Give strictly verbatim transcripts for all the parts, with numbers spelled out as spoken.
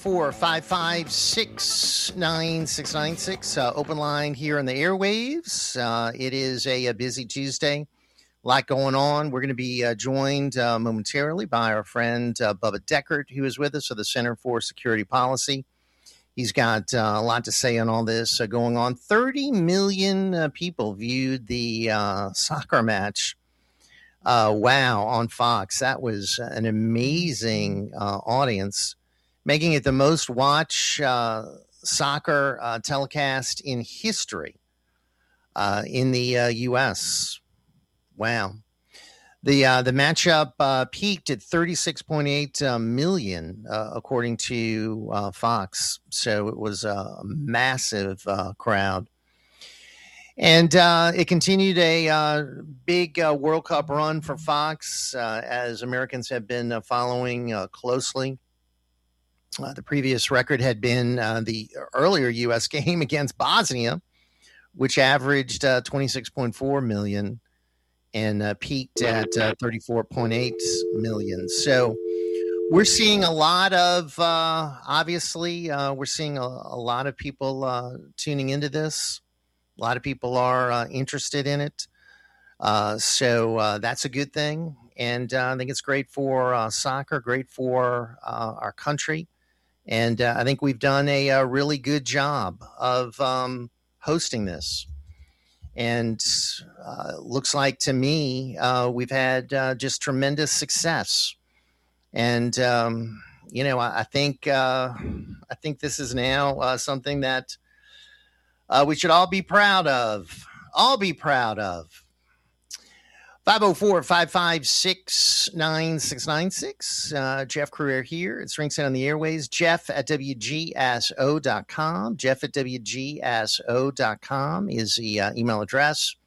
four, five five six, nine six nine six. Uh, open line here on the airwaves. Uh, it is a, a busy Tuesday. A lot going on. We're going to be uh, joined uh, momentarily by our friend uh, Bubba Deckert, who is with us of the Center for Security Policy. He's got uh, a lot to say on all this uh, going on. thirty million uh, people viewed the uh, soccer match. Uh, wow, on Fox. That was an amazing uh, audience, making it the most watched uh, soccer uh, telecast in history uh, in the uh, U S. Wow. The uh, the matchup uh, peaked at thirty-six point eight uh, million, uh, according to uh, Fox. So it was a massive uh, crowd. And uh, it continued a uh, big uh, World Cup run for Fox, uh, as Americans have been uh, following uh, closely. Uh, the previous record had been uh, the earlier U S game against Bosnia, which averaged uh, twenty-six point four million and uh, peaked at uh, thirty-four point eight million. So we're seeing a lot of, uh, obviously, uh, we're seeing a, a lot of people uh, tuning into this. A lot of people are uh, interested in it. Uh, so uh, that's a good thing. And uh, I think it's great for uh, soccer, great for uh, our country. And uh, I think we've done a, a really good job of um, hosting this. And uh, looks like to me uh, we've had uh, just tremendous success. And, um, you know, I, I think uh, I think this is now uh, something that Uh, we should all be proud of. All be proud of. five oh four, five five six, nine six nine six. Uh, Jeff Crouere here. It's Ringside on the Airways. Jeff at W G S O dot com. Jeff at W G S O dot com is the uh, email address.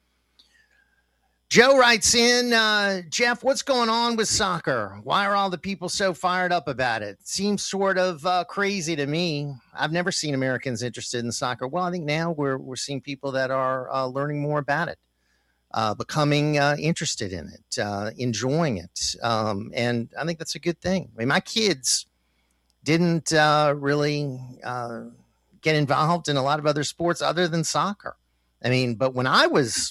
Joe writes in, uh, Jeff, what's going on with soccer? Why are all the people so fired up about it? Seems sort of uh, crazy to me. I've never seen Americans interested in soccer. Well, I think now we're we're seeing people that are uh, learning more about it, uh, becoming uh, interested in it, uh, enjoying it. Um, and I think that's a good thing. I mean, my kids didn't uh, really uh, get involved in a lot of other sports other than soccer. I mean, but when I was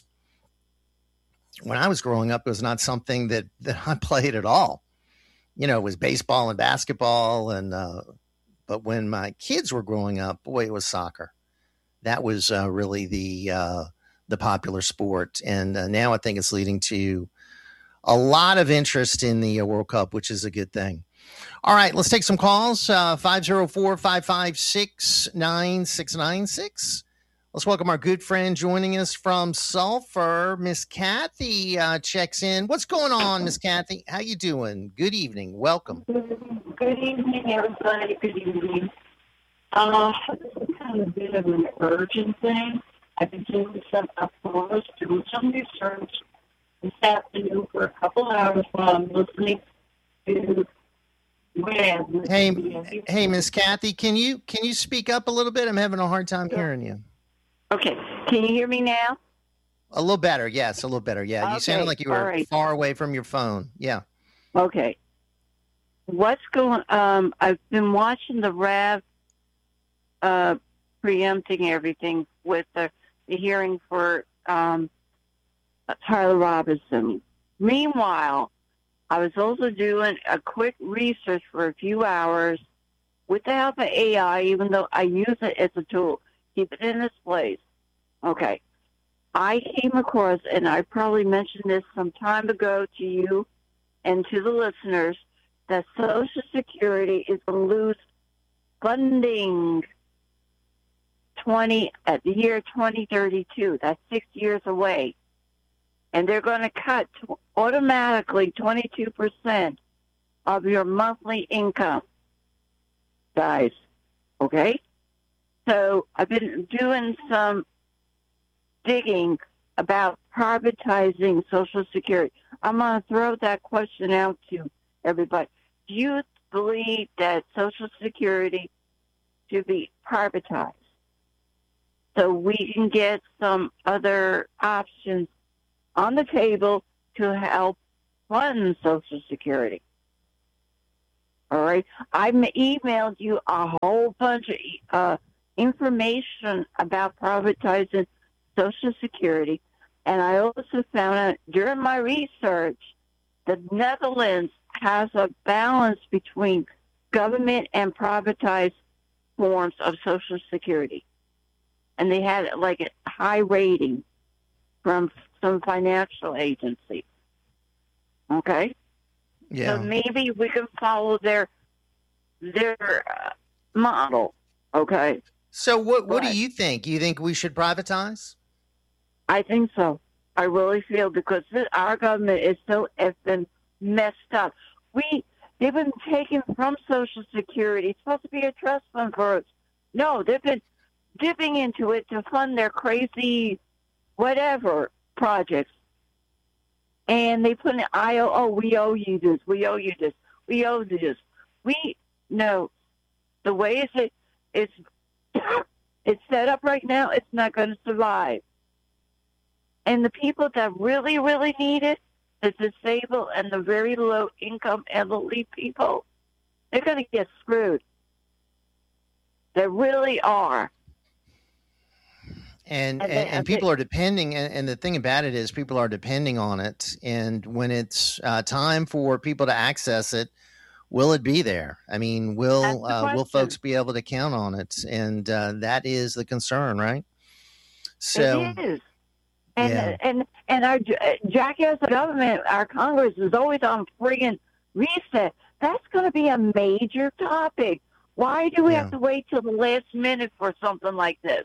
When I was growing up, it was not something that, that I played at all. You know, it was baseball and basketball. And, uh, but when my kids were growing up, boy, it was soccer. That was uh, really the, uh, the popular sport. And uh, now I think it's leading to a lot of interest in the uh, World Cup, which is a good thing. All right, let's take some calls. Uh, five oh four, five five six, nine six nine six. Let's welcome our good friend joining us from Sulphur. Miss Kathy uh, checks in. What's going on, Miss Kathy? How you doing? Good evening. Welcome. Good evening, everybody. Good evening. Uh, this is kind of a bit of an urgent thing. I've been doing some uploads, doing some research this afternoon for a couple hours while I'm listening to web. Hey, hey, Miss Kathy, can you can you speak up a little bit? I'm having a hard time hearing you. Okay. Can you hear me now? A little better. Yes, a little better. Yeah. You okay. sounded like you were right. far away from your phone. Yeah. Okay. What's going um I've been watching the R A V uh preempting everything with the, the hearing for um Tyler Robinson. Meanwhile, I was also doing a quick research for a few hours with the help of A I, even though I use it as a tool. Keep it in its place. Okay. I came across, and I probably mentioned this some time ago to you and to the listeners, that Social Security is going to lose funding twenty at the year twenty thirty-two. That's six years away. And they're going to cut t- automatically twenty-two percent of your monthly income, guys. Okay? So I've been doing some digging about privatizing Social Security. I'm going to throw that question out to everybody. Do you believe that Social Security should be privatized so we can get some other options on the table to help fund Social Security? All right. I emailed you a whole bunch of uh, information about privatizing Social Security. And I also found out during my research, the Netherlands has a balance between government and privatized forms of Social Security. And they had like a high rating from some financial agency. Okay? Yeah. So maybe we can follow their their uh, model. Okay? So what what But do you think? You think we should privatize? I think so. I really feel because this, our government is so effing messed up. We they've been taken from Social Security. It's supposed to be a trust fund for us. No, they've been dipping into it to fund their crazy whatever projects. And they put in I O, oh, we owe you this, we owe you this, we owe you this. We no, the way it's it's it's set up right now, it's not going to survive. And the people that really, really need it, the disabled and the very low income elderly people, they're going to get screwed. They really are. And, And and, they- and people are depending, and, and the thing about it is people are depending on it. And when it's uh, time for people to access it, will it be there? I mean, will That's the uh, will question. folks be able to count on it? And uh, that is the concern, right? So, It is. And, yeah. and and our j- jackass government, our Congress is always on friggin' reset. That's going to be a major topic. Why do we Yeah. have to wait till the last minute for something like this?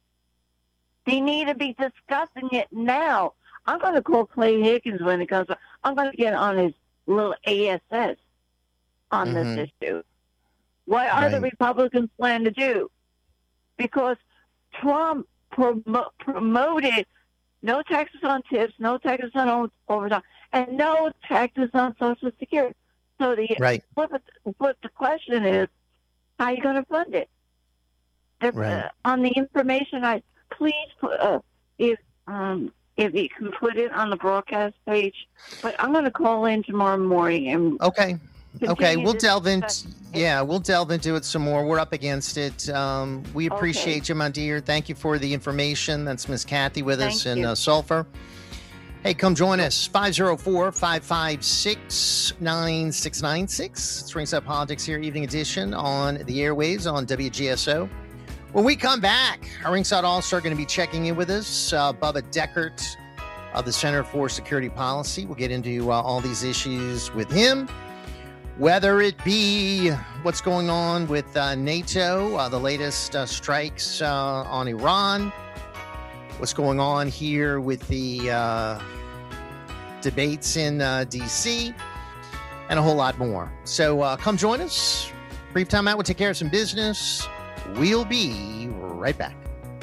They need to be discussing it now. I'm going to call Clay Higgins when it comes. I'm going to get on his little A S S on Mhm. this issue. What are the Right. Republicans plan to do? Because Trump promo- promoted no taxes on tips, no taxes on o- overtime, and no taxes on Social Security. So the right. flip, it- flip the question is, how are you going to fund it? The- Right. uh, on the information, I please put uh, if um, if you can put it on the broadcast page. But I'm going to call in tomorrow morning and Okay. Okay, continue we'll this delve into discussion. yeah, we'll delve into it some more. We're up against it. Um, we Okay. appreciate you, my dear. Thank you for the information. That's Miss Kathy with us Thank in you. uh, Sulphur. Hey, come join us. five oh four, five five six, nine six nine six. It's Ringside Politics here, evening edition on the airwaves on W G S O. When we come back, our Ringside All-Star going to be checking in with us, uh, Bubba Deckert of the Center for Security Policy. We'll get into uh, all these issues with him. Whether it be what's going on with uh, NATO, uh, the latest uh, strikes uh, on Iran, what's going on here with the uh, debates in uh, D C, and a whole lot more. So uh, come join us. Brief time out. We'll take care of some business. We'll be right back.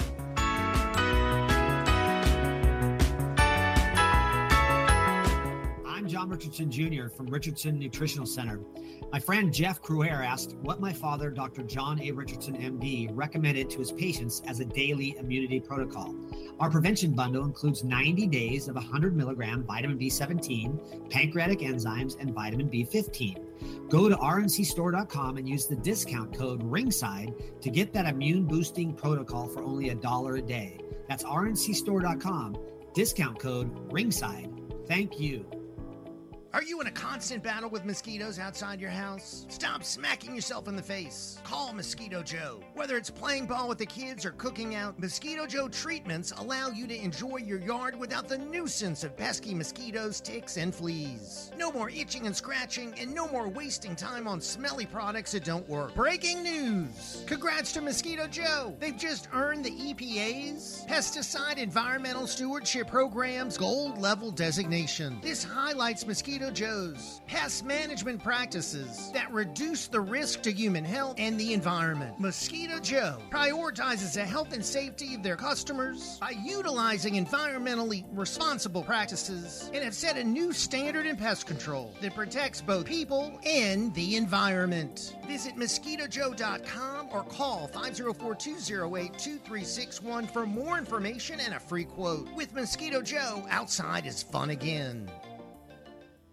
I'm John Richardson Junior from Richardson Nutritional Center. My friend Jeff Cruer asked what my father, Doctor John A. Richardson, M D, recommended to his patients as a daily immunity protocol. Our prevention bundle includes ninety days of one hundred milligram vitamin B seventeen, pancreatic enzymes, and vitamin B fifteen. Go to R N C store dot com and use the discount code RINGSIDE to get that immune boosting protocol for only a dollar a day. That's R N C store dot com, discount code RINGSIDE. Thank you. Are you in a constant battle with mosquitoes outside your house? Stop smacking yourself in the face. Call Mosquito Joe. Whether it's playing ball with the kids or cooking out, Mosquito Joe treatments allow you to enjoy your yard without the nuisance of pesky mosquitoes, ticks, and fleas. No more itching and scratching, and no more wasting time on smelly products that don't work. Breaking news! Congrats to Mosquito Joe! They've just earned the E P A's Pesticide Environmental Stewardship Program's gold level designation. This highlights Mosquito Joe's pest management practices that reduce the risk to human health and the environment. Mosquito Joe prioritizes the health and safety of their customers by utilizing environmentally responsible practices and have set a new standard in pest control that protects both people and the environment. Visit mosquito joe dot com or call five oh four, two oh eight, two three six one for more information and a free quote. With Mosquito Joe, outside is fun again.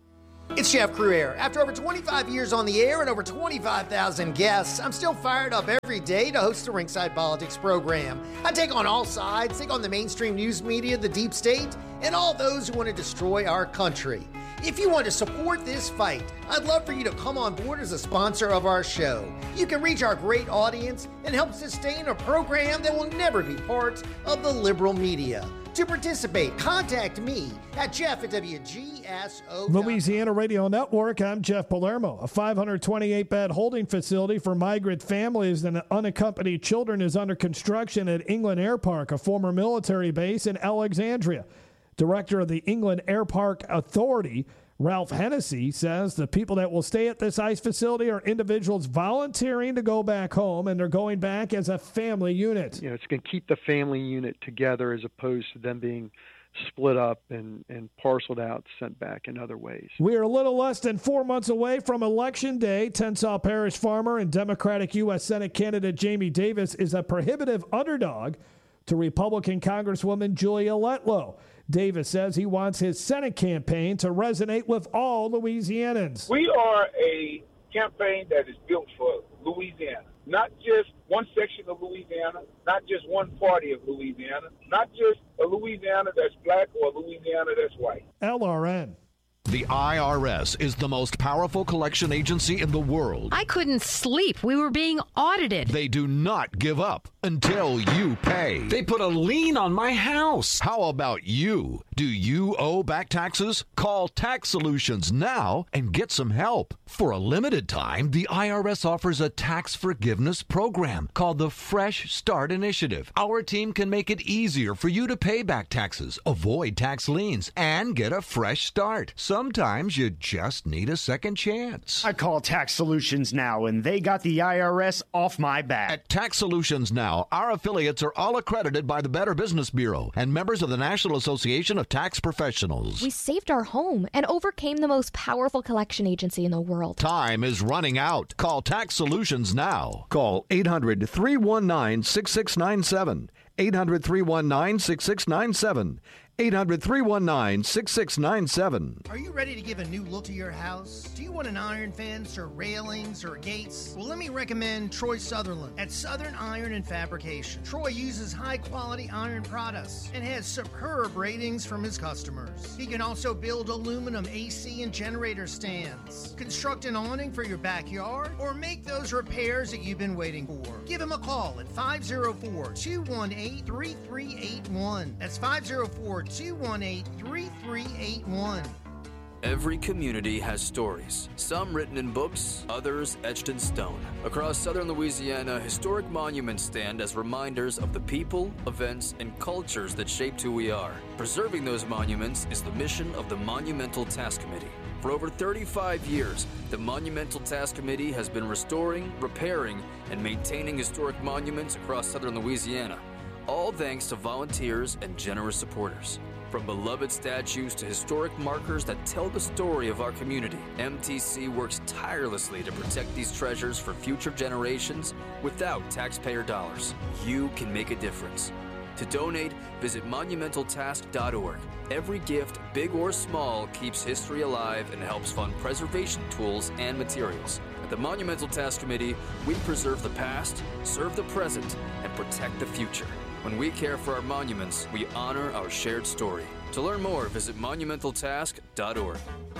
It's Jeff Cruaire. After over twenty-five years on the air and over twenty-five thousand guests, I'm still fired up every day to host the Ringside Politics program. I take on all sides, take on the mainstream news media, the deep state, and all those who want to destroy our country. If you want to support this fight, I'd love for you to come on board as a sponsor of our show. You can reach our great audience and help sustain a program that will never be part of the liberal media. To participate, contact me at Jeff at W G S O. Louisiana Radio Network, I'm Jeff Palermo. A five hundred twenty-eight bed holding facility for migrant families and unaccompanied children is under construction at England Air Park, a former military base in Alexandria. Director of the England Air Park Authority, Ralph Hennessy, says the people that will stay at this ICE facility are individuals volunteering to go back home, and they're going back as a family unit. You know, it's going to keep the family unit together as opposed to them being split up and, and parceled out, sent back in other ways. We are a little less than four months away from Election Day. Tensas Parish farmer and Democratic U S Senate candidate Jamie Davis is a prohibitive underdog to Republican Congresswoman Julia Letlow. Davis says he wants his Senate campaign to resonate with all Louisianans. We are a campaign that is built for Louisiana, not just one section of Louisiana, not just one party of Louisiana, not just a Louisiana that's black or a Louisiana that's white. L R N. The I R S is the most powerful collection agency in the world. I couldn't sleep. We were being audited. They do not give up until you pay. They put a lien on my house. How about you? Do you owe back taxes? Call Tax Solutions now and get some help. For a limited time, the I R S offers a tax forgiveness program called the Fresh Start Initiative. Our team can make it easier for you to pay back taxes, avoid tax liens, and get a fresh start. Sometimes you just need a second chance. I call Tax Solutions now, and they got the I R S off my back. At Tax Solutions Now, our affiliates are all accredited by the Better Business Bureau and members of the National Association of Tax Professionals. We saved our home and overcame the most powerful collection agency in the world. Time is running out. Call Tax Solutions now. Call eight hundred, three one nine, six six nine seven. eight hundred, three one nine, six six nine seven. eight hundred, three one nine, six six nine seven. Are you ready to give a new look to your house? Do you want an iron fence or railings or gates? Well, let me recommend Troy Sutherland at Southern Iron and Fabrication. Troy uses high-quality iron products and has superb ratings from his customers. He can also build aluminum A C and generator stands, construct an awning for your backyard, or make those repairs that you've been waiting for. Give him a call at five oh four, two one eight, three three eight one. That's five oh four, two one eight, three three eight one. Every community has stories, some written in books, others etched in stone. Across southern Louisiana, historic monuments stand as reminders of the people, events, and cultures that shaped who we are. Preserving those monuments is the mission of the Monumental Task Committee. For over thirty-five years, the Monumental Task Committee has been restoring, repairing, and maintaining historic monuments across southern Louisiana, all thanks to volunteers and generous supporters. From beloved statues to historic markers that tell the story of our community, M T C works tirelessly to protect these treasures for future generations without taxpayer dollars. You can make a difference. To donate, visit monumental task dot org. Every gift, big or small, keeps history alive and helps fund preservation tools and materials. At the Monumental Task Committee, we preserve the past, serve the present, and protect the future. When we care for our monuments, we honor our shared story. To learn more, visit monumental task dot org.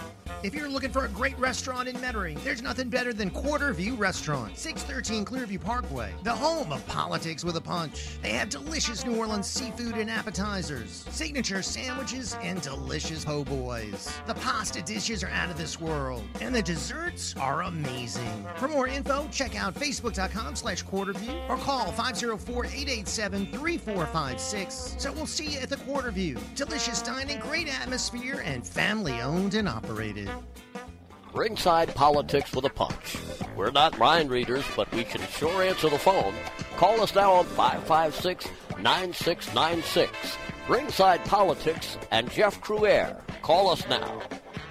If you're looking for a great restaurant in Metairie, there's nothing better than Quarter View Restaurant, six thirteen Clearview Parkway, the home of politics with a punch. They have delicious New Orleans seafood and appetizers, signature sandwiches, and delicious po' boys. The pasta dishes are out of this world, and the desserts are amazing. For more info, check out facebook.com slash quarterview or call five oh four, eight eight seven, three four five six. So we'll see you at the Quarter View. Delicious dining, great atmosphere, and family-owned and operated. Ringside Politics with a Punch. We're not mind readers, but we can sure answer the phone. Call us now on five five six, nine six nine six. Ringside Politics and Jeff Cruaire. Call us now.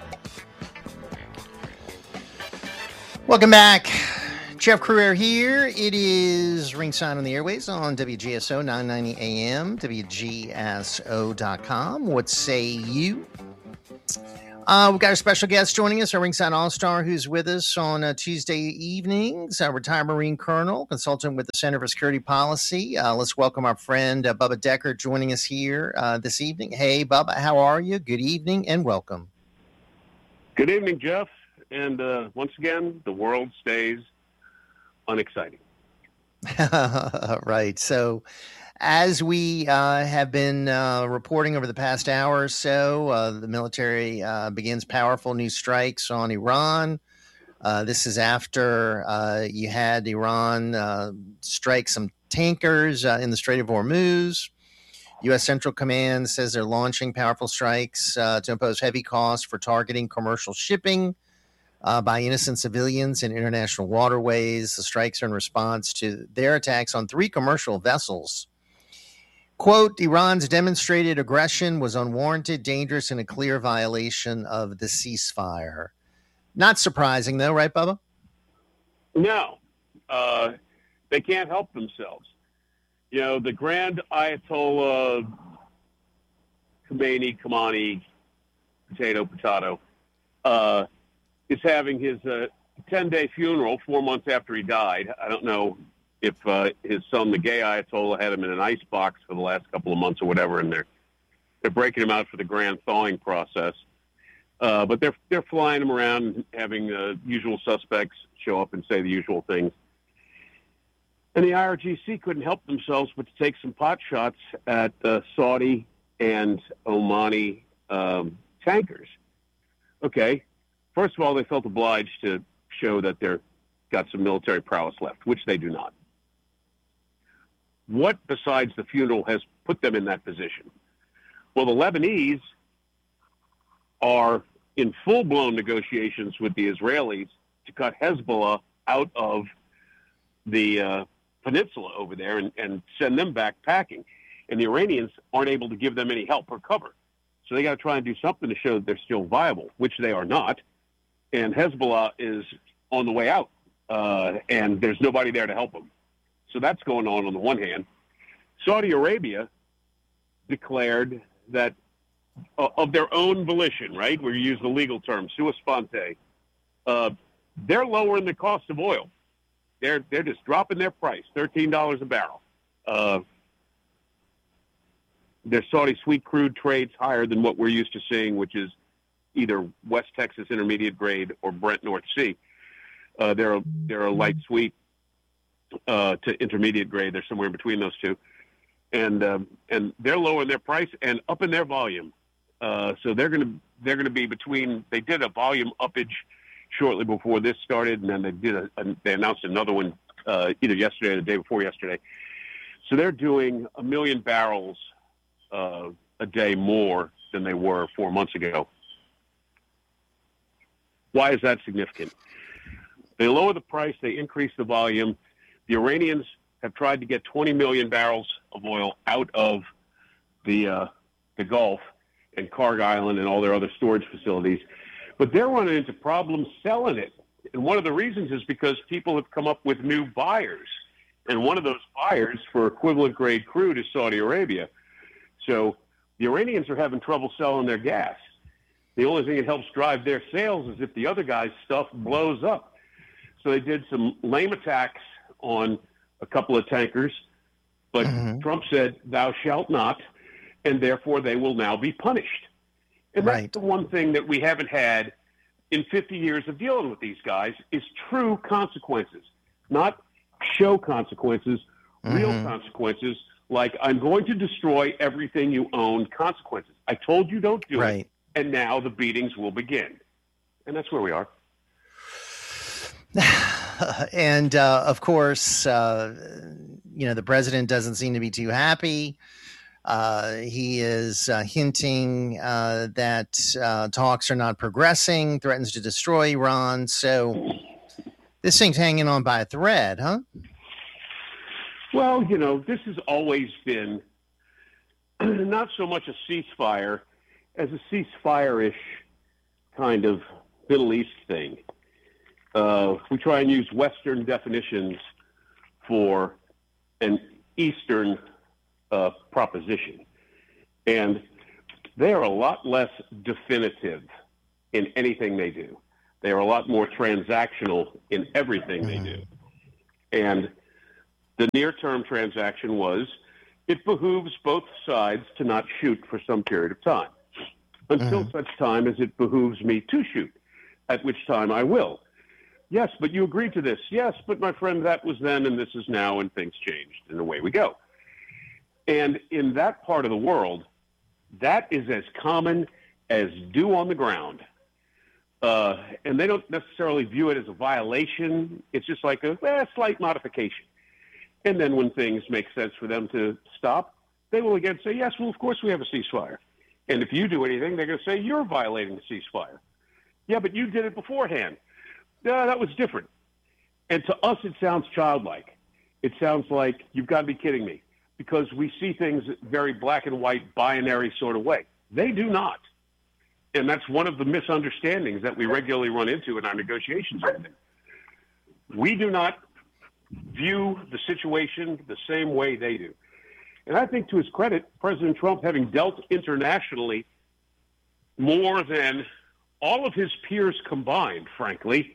Welcome back. Jeff Cruaire here. It is Ringside on the Airways on W G S O nine ninety A M, W G S O dot com. What say you? Uh, we've got a special guest joining us, our Ringside All-Star, who's with us on uh, Tuesday evenings, a retired Marine Colonel, consultant with the Center for Security Policy. Uh, let's welcome our friend uh, Bubba Decker joining us here uh, this evening. Hey, Bubba, how are you? Good evening and welcome. Good evening, Jeff. And uh, once again, the world stays unexciting. Right. So, as we uh, have been uh, reporting over the past hour or so, uh, the military uh, begins powerful new strikes on Iran. Uh, this is after uh, you had Iran uh, strike some tankers uh, in the Strait of Hormuz. U S. Central Command says they're launching powerful strikes uh, to impose heavy costs for targeting commercial shipping uh, by innocent civilians in international waterways. The strikes are in response to their attacks on three commercial vessels. Quote, Iran's demonstrated aggression was unwarranted, dangerous, and a clear violation of the ceasefire. Not surprising, though, right, Bubba? No. Uh, they can't help themselves. You know, the Grand Ayatollah Khomeini, Khamenei, potato, potato, uh, is having his uh, ten-day funeral four months after he died. I don't know if uh, his son, the gay Ayatollah, had him in an ice box for the last couple of months or whatever, and they're they're breaking him out for the grand thawing process. Uh, but they're they're flying him around and having uh, usual suspects show up and say the usual things. And the I R G C couldn't help themselves but to take some pot shots at uh, Saudi and Omani um, tankers. Okay, first of all, they felt obliged to show that they're got some military prowess left, which they do not. What besides the funeral has put them in that position? Well, the Lebanese are in full-blown negotiations with the Israelis to cut Hezbollah out of the uh, peninsula over there and, and send them back packing. And the Iranians aren't able to give them any help or cover. So they got to try and do something to show that they're still viable, which they are not. And Hezbollah is on the way out, uh, and there's nobody there to help them. So that's going on on the one hand. Saudi Arabia declared that uh, of their own volition, right, where you use the legal term, sua sponte, uh, they're lowering the cost of oil. They're they're just dropping their price, thirteen dollars a barrel. Uh, their Saudi sweet crude trades higher than what we're used to seeing, which is either West Texas Intermediate grade or Brent North Sea. Uh, they're a, they're a light sweet uh, to intermediate grade. They're somewhere in between those two, and um, and they're lowering their price and upping their volume. Uh, so they're going to they're going to be between. They did a volume uppage shortly before this started, and then they did a, a they announced another one uh, either yesterday or the day before yesterday. So they're doing a million barrels uh, a day more than they were four months ago. Why is that significant? They lower the price, they increase the volume. The Iranians have tried to get twenty million barrels of oil out of the uh, the Gulf and Karg Island and all their other storage facilities, but they're running into problems selling it. And one of the reasons is because people have come up with new buyers. And one of those buyers for equivalent grade crude is Saudi Arabia. So the Iranians are having trouble selling their gas. The only thing that helps drive their sales is if the other guy's stuff blows up. So they did some lame attacks on a couple of tankers, but mm-hmm. Trump said, thou shalt not, and therefore they will now be punished. And that's right. The one thing that we haven't had in fifty years of dealing with these guys is true consequences, not show consequences, mm-hmm. real consequences, like I'm going to destroy everything you own consequences. I told you don't do right. it, and now the beatings will begin. And that's where we are. And, uh, of course, uh, you know, the president doesn't seem to be too happy. Uh, he is uh, hinting uh, that uh, talks are not progressing, threatens to destroy Iran. So this thing's hanging on by a thread, huh? Well, you know, this has always been not so much a ceasefire as a ceasefire-ish kind of Middle East thing. Uh, we try and use Western definitions for an Eastern uh, proposition. And they are a lot less definitive in anything they do. They are a lot more transactional in everything they do. And the near-term transaction was it behooves both sides to not shoot for some period of time, until mm-hmm. such time as it behooves me to shoot, at which time I will. Yes, but you agreed to this. Yes, but my friend, that was then and this is now, and things changed, and away we go. And in that part of the world, that is as common as dew on the ground. Uh, and they don't necessarily view it as a violation. It's just like a eh, slight modification. And then when things make sense for them to stop, they will again say, yes, well, of course we have a ceasefire. And if you do anything, they're going to say, you're violating the ceasefire. Yeah, but you did it beforehand. No, that was different. And to us, it sounds childlike. It sounds like, you've got to be kidding me, because we see things very black and white, binary sort of way. They do not. And that's one of the misunderstandings that we regularly run into in our negotiations. We do not view the situation the same way they do. And I think, to his credit, President Trump, having dealt internationally more than all of his peers combined, frankly,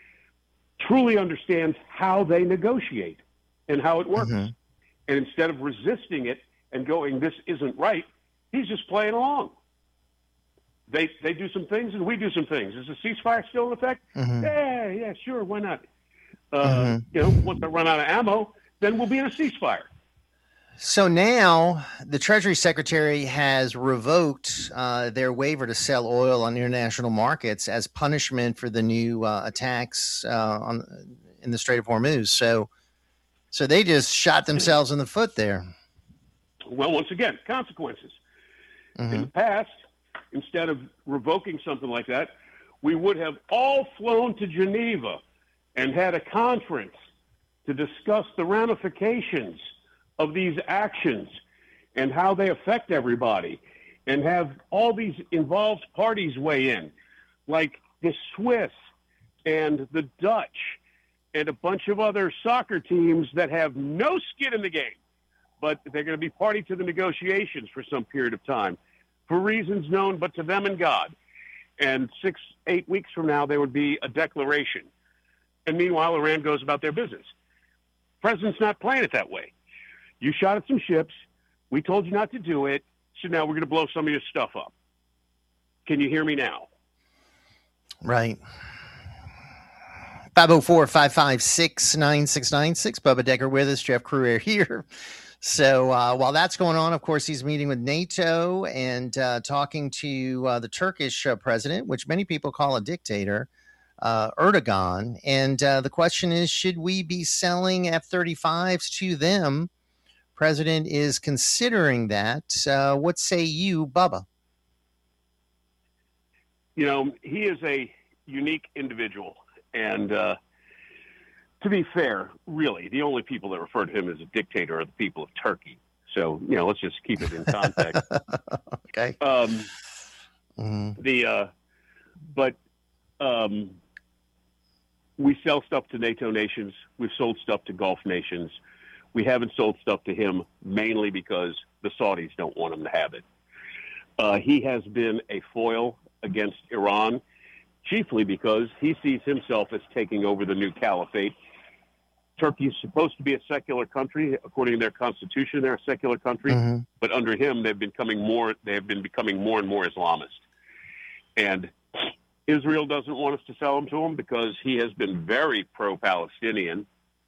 truly understands how they negotiate and how it works. Mm-hmm. And instead of resisting it and going, this isn't right, he's just playing along. They they do some things and we do some things. Is the ceasefire still in effect? Mm-hmm. Yeah, yeah, sure, why not? Uh, mm-hmm. You know, once I run out of ammo, then we'll be in a ceasefire. So now the Treasury Secretary has revoked uh, their waiver to sell oil on international markets as punishment for the new uh, attacks uh, on in the Strait of Hormuz. So, so they just shot themselves in the foot there. Well, once again, consequences. Mm-hmm. In the past, instead of revoking something like that, we would have all flown to Geneva and had a conference to discuss the ramifications of these actions and how they affect everybody, and have all these involved parties weigh in, like the Swiss and the Dutch and a bunch of other soccer teams that have no skin in the game, but they're going to be party to the negotiations for some period of time, for reasons known but to them and God. And six, eight weeks from now, there would be a declaration. And meanwhile, Iran goes about their business. President's not playing it that way. You shot at some ships. We told you not to do it. So now we're going to blow some of your stuff up. Can you hear me now? Right. five oh four, five five six, nine six nine six. Bubba Decker with us. Jeff Crouere here. So uh, while that's going on, of course, he's meeting with NATO and uh, talking to uh, the Turkish uh, president, which many people call a dictator, uh, Erdogan. And uh, the question is, should we be selling F thirty-fives to them? President is considering that. Uh, what say you, Bubba? You know, he is a unique individual. And uh, to be fair, really, the only people that refer to him as a dictator are the people of Turkey. So, you know, let's just keep it in context. Okay. Um, mm-hmm. The, uh, but um, we sell stuff to NATO nations. We've sold stuff to Gulf nations. We haven't sold stuff to him mainly because the Saudis don't want him to have it. Uh, he has been a foil against Iran, chiefly because he sees himself as taking over the new caliphate. Turkey is supposed to be a secular country. According to their constitution, they're a secular country. Mm-hmm. But under him, they've been becoming more, they have been becoming more and more Islamist. And Israel doesn't want us to sell him to him because he has been very pro-Palestinian.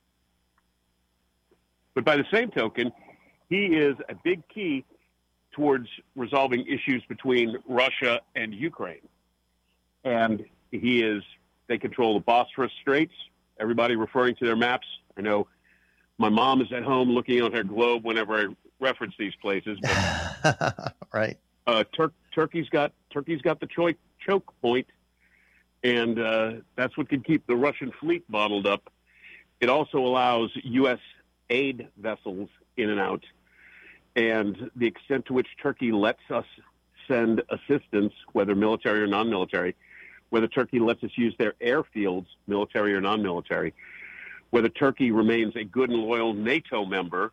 But by the same token, he is a big key towards resolving issues between Russia and Ukraine. And he is, they control the Bosphorus Straits. Everybody referring to their maps. I know my mom is at home looking on her globe whenever I reference these places. But, right. Uh, Tur- Turkey's got Turkey's got the choke, choke point, and uh, that's what can keep the Russian fleet bottled up. It also allows U S aid vessels in and out, and the extent to which Turkey lets us send assistance, whether military or non-military, whether Turkey lets us use their airfields, military or non-military, whether Turkey remains a good and loyal NATO member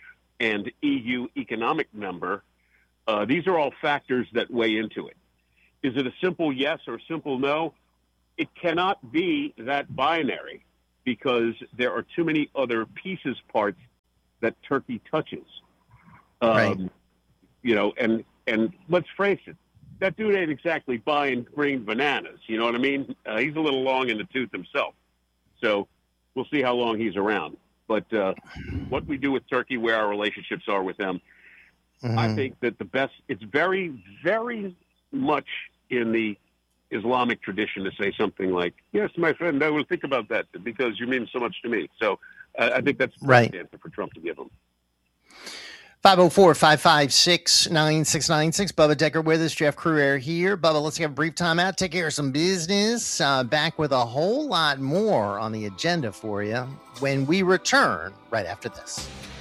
and E U economic member, uh, these are all factors that weigh into it. Is it a simple yes or a simple no? It cannot be that binary because there are too many other pieces, parts that Turkey touches. Um, right. You know, and, and let's face it, that dude ain't exactly buying green bananas. You know what I mean? Uh, he's a little long in the tooth himself. So we'll see how long he's around. But uh, what we do with Turkey, where our relationships are with them, mm-hmm. I think that the best, it's very, very much in the Islamic tradition to say something like, yes, my friend, I will think about that because you mean so much to me. So uh, I think that's the right answer for Trump to give him. five oh four, five five six, nine six nine six. Bubba Decker with us, Jeff Crouere here. Bubba, let's have a brief time out, take care of some business. Uh, back with a whole lot more on the agenda for you when we return right after this.